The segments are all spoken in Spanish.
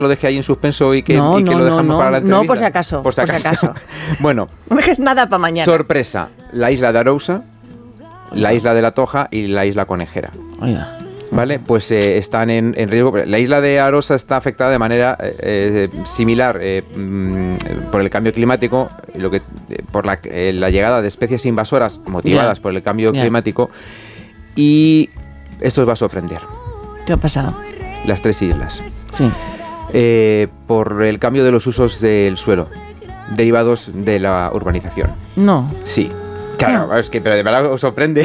lo dejé ahí en suspenso y que lo dejamos para la entrevista. No, por si acaso. Por si acaso. Bueno. No dejes nada para mañana. Sorpresa. La isla de Arousa, la isla de La Toja y la isla Conejera. Oiga. ¿Vale? Pues están en riesgo. La isla de Arousa está afectada de manera similar por el cambio climático, por la llegada de especies invasoras motivadas por el cambio climático. Y esto os va a sorprender. ¿Qué ha pasado? Las 3 islas. Sí. Por el cambio de los usos del suelo, derivados de la urbanización. No. Sí. Claro, no. Pero de verdad os sorprende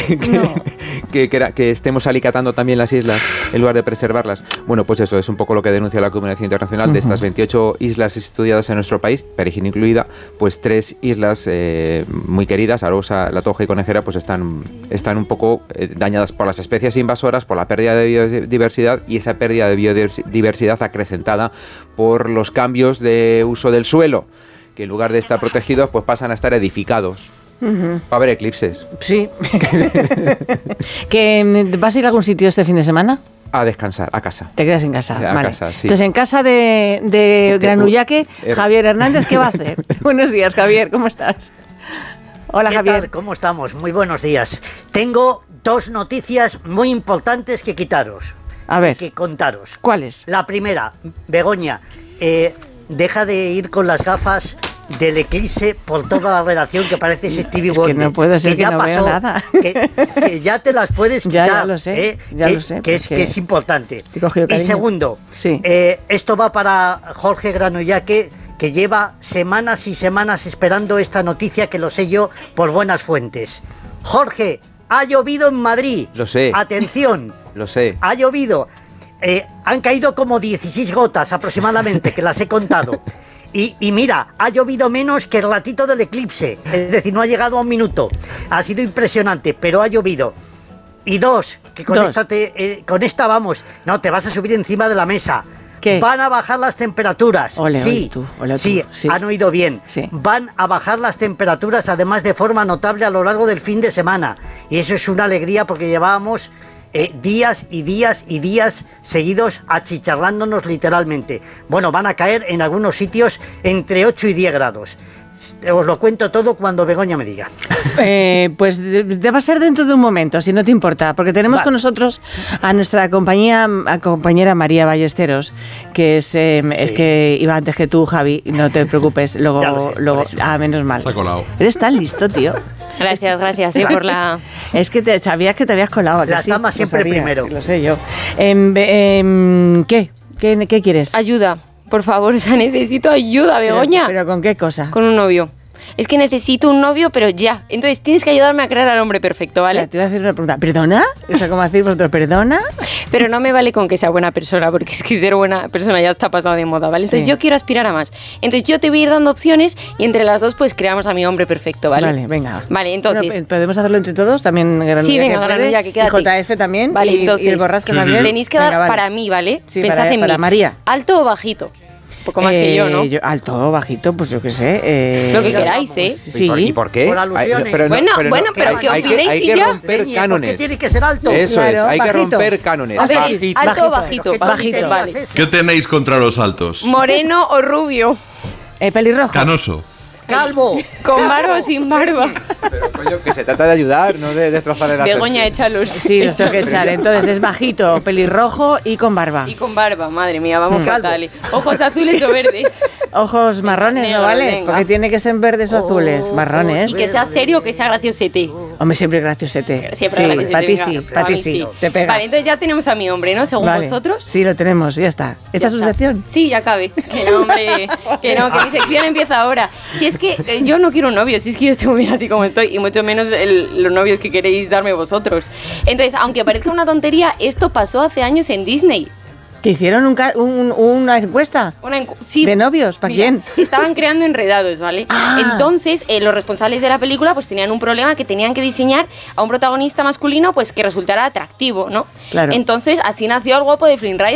que estemos alicatando también las islas en lugar de preservarlas. Bueno, pues eso es un poco lo que denuncia la comunidad internacional. De estas 28 islas estudiadas en nuestro país, Peregrino incluida, pues 3 islas muy queridas, Arousa, La Toja y Conejera, pues están un poco dañadas por las especies invasoras, por la pérdida de biodiversidad, y esa pérdida de biodiversidad acrecentada por los cambios de uso del suelo, que en lugar de estar protegidos, pues pasan a estar edificados. Va a haber eclipses. Sí. ¿Vas a ir a algún sitio este fin de semana? A descansar, a casa. Te quedas en casa. A vale. casa, sí. Entonces, en casa de Granullaque, Javier Hernández, ¿qué va a hacer? Buenos días, Javier, ¿cómo estás? Hola, ¿Qué Javier. tal? ¿Cómo estamos? Muy buenos días. Tengo 2 noticias muy importantes que quitaros. A ver. Que contaros. ¿Cuáles? La primera, Begoña, deja de ir con las gafas del eclipse por toda la redacción, que parece Stevie Wonder. Que no puede ser que ya no pasó, veo nada. Que ya te las puedes quitar. Ya lo sé, que es importante. Y segundo, sí. Esto va para Jorge Granullaque, que lleva semanas y semanas esperando esta noticia, que lo sé yo por buenas fuentes. Jorge, ha llovido en Madrid. Lo sé. Atención. Lo sé. Ha llovido. Han caído como 16 gotas aproximadamente, que las he contado. Y mira, ha llovido menos que el ratito del eclipse. Es decir, no ha llegado a 1 minuto. Ha sido impresionante, pero ha llovido. Y 2, que con esta vamos. No, te vas a subir encima de la mesa. ¿Qué? Van a bajar las temperaturas. Ole, sí, ole tú. Sí, han oído bien. Sí. Van a bajar las temperaturas, además de forma notable a lo largo del fin de semana. Y eso es una alegría, porque llevábamos días y días y días seguidos achicharrándonos literalmente. Bueno, van a caer en algunos sitios entre 8 y 10 grados. Os lo cuento todo cuando Begoña me diga. Pues va a ser dentro de un momento, si no te importa, porque tenemos con nosotros a nuestra compañera María Ballesteros, que es que iba antes que tú, Javi, no te preocupes, luego menos mal. Se ha colado. Eres tan listo, tío. Gracias, sí, por la... Es que sabías que te habías colado. Las damas siempre primero. Lo sé yo. ¿Qué quieres? Ayuda, por favor, necesito ayuda, Begoña. ¿Pero con qué cosa? Con un novio. Es que necesito un novio, pero ya. Entonces tienes que ayudarme a crear al hombre perfecto, ¿vale? Te voy a hacer una pregunta. ¿Perdona? O sea, ¿cómo decir vosotros? ¿Perdona? Pero no me vale con que sea buena persona, porque es que ser buena persona ya está pasado de moda, ¿vale? Entonces yo quiero aspirar a más. Entonces yo te voy a ir dando opciones y entre las dos pues creamos a mi hombre perfecto, ¿vale? Vale, venga. Vale, entonces... Bueno, ¿podemos hacerlo entre todos? También sí, venga, Granullaque, que quédate. Y JF también. Vale, entonces... Y el Borrasca también. Tenéis que dar para mí, ¿vale? Sí, pensad en para mí. María. ¿Alto o bajito? Un poco más que yo, ¿no? Alto o bajito, pues yo qué sé. Lo que queráis, ¿eh? Sí. ¿Y por qué? Por alusiones. Pero ¿qué opináis hay y que ya? romper ¿Por cánones. qué tiene que ser alto? Eso Claro, es, hay que bajito. romper cánones. A ver, Bajito. ¿alto o bajito? ¿Qué Bajito, tonterías vale. es esa? ¿Qué tenéis contra los altos? ¿Moreno o rubio? Pelirrojo. Canoso. Calvo. ¿Con barba o sin barba? Pero coño, que se trata de ayudar, no de destrozar el Begoña, échalos. Sí, los tengo que echar. Entonces es bajito, pelirrojo y con barba. Y con barba, madre mía, vamos fatal. ¿Ojos azules o verdes? Ojos marrones, Negro, ¿no vale? venga. Porque tiene que ser verdes o azules. Marrones. Y que sea serio o que sea graciosete. Hombre, siempre graciosete. Siempre sí, graciosete, para ti venga. sí, A para ti mí sí. Te pega. Vale, entonces ya tenemos a mi hombre, ¿no? Según Vale. vosotros. Sí, lo tenemos, ya está. ¿Esta es su sección? Sí, ya cabe. Que no, hombre, que mi sección empieza ahora. Si es que yo no quiero un novio, si es que yo estoy muy bien así como estoy, y mucho menos los novios que queréis darme vosotros. Entonces, aunque parezca una tontería, esto pasó hace años en Disney. ¿Que hicieron una encuesta? Sí, ¿De novios? ¿Para quién? Estaban creando enredados, ¿vale? Entonces, los responsables de la película pues tenían un problema, que tenían que diseñar a un protagonista masculino pues que resultara atractivo, ¿no? Claro. Entonces, así nació el guapo de Flynn Rider.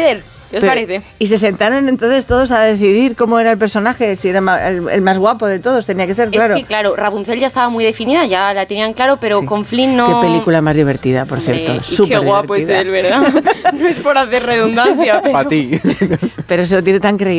¿Qué os parece? Y se sentaron entonces todos a decidir cómo era el personaje, si era el más guapo de todos, tenía que ser claro. Es que claro, Rapunzel ya estaba muy definida, ya la tenían claro, pero con Flynn no... Qué película más divertida, por cierto. Y qué guapo es él, ¿verdad? No es por hacer redundancia, pero... Para ti. Pero se lo tiene tan creído.